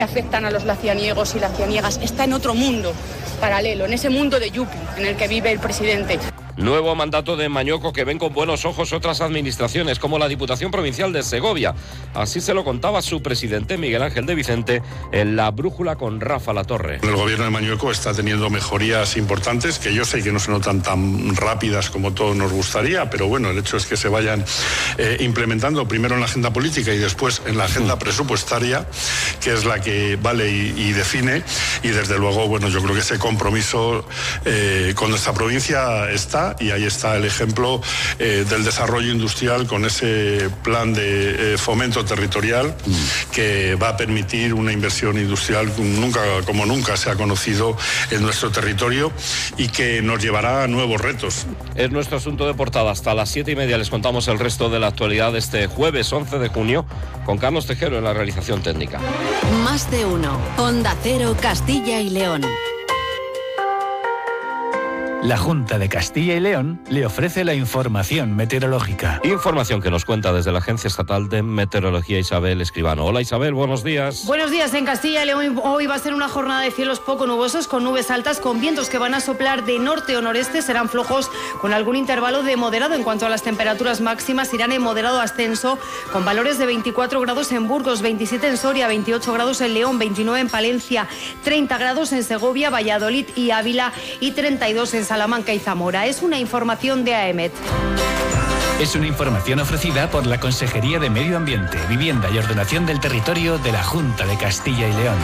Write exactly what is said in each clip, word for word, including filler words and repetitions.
afectan a los lacianiegos y lacianiegas. Está en otro mundo paralelo, en ese mundo de Yupi en el que vive el presidente. Nuevo mandato de Mañoco que ven con buenos ojos otras administraciones, como la Diputación Provincial de Segovia. Así se lo contaba su presidente, Miguel Ángel de Vicente, en La Brújula con Rafa Latorre. El gobierno de Mañueco está teniendo mejorías importantes, que yo sé que no se notan tan rápidas como todos nos gustaría, pero bueno, el hecho es que se vayan eh, implementando primero en la agenda política y después en la agenda presupuestaria, que es la que vale y, y define, y desde luego, bueno, yo creo que ese compromiso eh, con nuestra provincia está. Y ahí está el ejemplo eh, del desarrollo industrial con ese plan de eh, fomento territorial mm. que va a permitir una inversión industrial nunca, como nunca se ha conocido en nuestro territorio y que nos llevará a nuevos retos. Es nuestro asunto de portada. Hasta las siete y media les contamos el resto de la actualidad de este jueves once de junio con Carlos Tejero en la realización técnica. Más de uno. Onda Cero, Castilla y León. La Junta de Castilla y León le ofrece la información meteorológica. Información que nos cuenta desde la Agencia Estatal de Meteorología Isabel Escribano. Hola Isabel, buenos días. Buenos días. En Castilla y León hoy va a ser una jornada de cielos poco nubosos con nubes altas, con vientos que van a soplar de norte o noreste, serán flojos con algún intervalo de moderado. En cuanto a las temperaturas máximas, irán en moderado ascenso con valores de veinticuatro grados en Burgos, veintisiete en Soria, veintiocho grados en León, veintinueve en Palencia, treinta grados en Segovia, Valladolid y Ávila y treinta y dos en Salamanca y Zamora. Es una información de AEMET. Es una información ofrecida por la Consejería de Medio Ambiente, Vivienda y Ordenación del Territorio de la Junta de Castilla y León.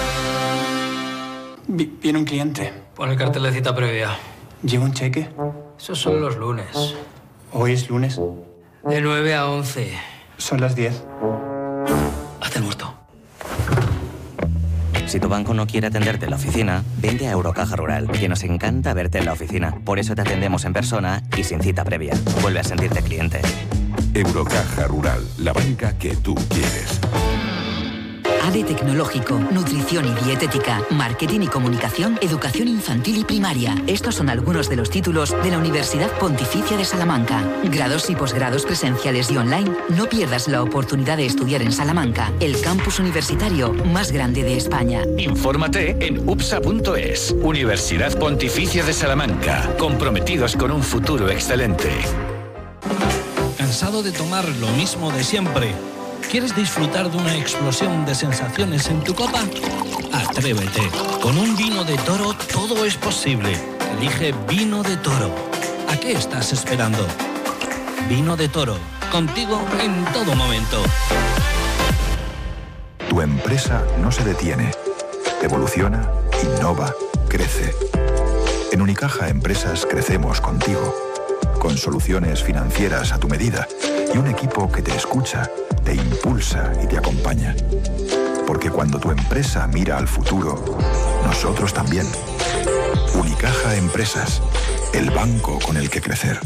Viene un cliente. Pon el cartel de cita previa. ¿Lleva un cheque? Esos son los lunes. ¿Hoy es lunes? De nueve a once. Son las diez. Haz el muerto. Si tu banco no quiere atenderte en la oficina, vente a Eurocaja Rural, que nos encanta verte en la oficina. Por eso te atendemos en persona y sin cita previa. Vuelve a sentirte cliente. Eurocaja Rural, la banca que tú quieres. A D E Tecnológico, Nutrición y Dietética, Marketing y Comunicación, Educación Infantil y Primaria. Estos son algunos de los títulos de la Universidad Pontificia de Salamanca. Grados y posgrados presenciales y online. No pierdas la oportunidad de estudiar en Salamanca, el campus universitario más grande de España. Infórmate en U P S A punto es. Universidad Pontificia de Salamanca. Comprometidos con un futuro excelente. ¿Cansado de tomar lo mismo de siempre? ¿Quieres disfrutar de una explosión de sensaciones en tu copa? Atrévete. Con un vino de Toro todo es posible. Elige Vino de Toro. ¿A qué estás esperando? Vino de Toro. Contigo en todo momento. Tu empresa no se detiene. Evoluciona, innova, crece. En Unicaja Empresas crecemos contigo. Con soluciones financieras a tu medida y un equipo que te escucha, te impulsa y te acompaña. Porque cuando tu empresa mira al futuro, nosotros también. Unicaja Empresas, el banco con el que crecer.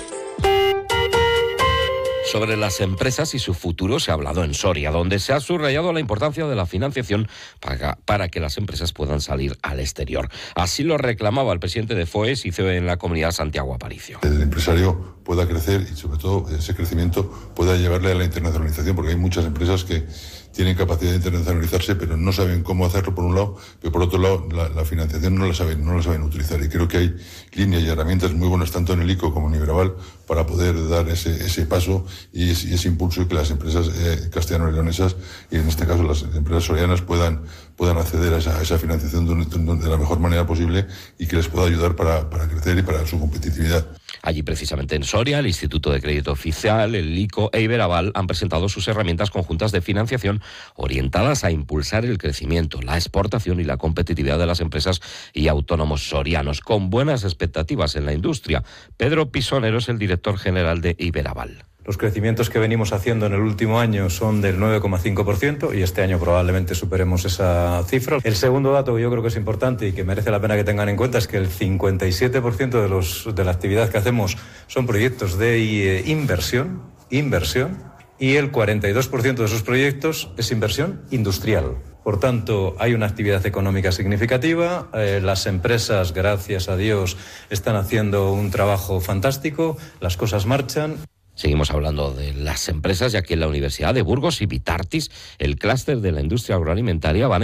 Sobre las empresas y su futuro se ha hablado en Soria, donde se ha subrayado la importancia de la financiación para, para que las empresas puedan salir al exterior. Así lo reclamaba el presidente de FOES y C E O en la comunidad, Santiago Aparicio. El empresario pueda crecer y sobre todo ese crecimiento pueda llevarle a la internacionalización, porque hay muchas empresas que tienen capacidad de internacionalizarse, pero no saben cómo hacerlo por un lado, pero por otro lado la, la financiación no la saben, no la saben utilizar. Y creo que hay líneas y herramientas muy buenas tanto en el I C O como en Iberaval para poder dar ese, ese paso y ese, y ese impulso y que las empresas eh, castellano-leonesas y en este caso las empresas sorianas puedan, puedan acceder a esa, a esa financiación de, de, de la mejor manera posible y que les pueda ayudar para, para crecer y para su competitividad. Allí precisamente en Soria, el Instituto de Crédito Oficial, el I C O e Iberaval han presentado sus herramientas conjuntas de financiación orientadas a impulsar el crecimiento, la exportación y la competitividad de las empresas y autónomos sorianos, con buenas expectativas en la industria. Pedro Pisonero es el director general de Iberaval. Los crecimientos que venimos haciendo en el último año son del nueve coma cinco por ciento y este año probablemente superemos esa cifra. El segundo dato que yo creo que es importante y que merece la pena que tengan en cuenta es que el cincuenta y siete por ciento de, los, de la actividad que hacemos son proyectos de eh, inversión, inversión, y el cuarenta y dos por ciento de esos proyectos es inversión industrial. Por tanto, hay una actividad económica significativa, eh, las empresas, gracias a Dios, están haciendo un trabajo fantástico, las cosas marchan. Seguimos hablando de las empresas, ya que en la Universidad de Burgos y Vitartis, el clúster de la industria agroalimentaria, van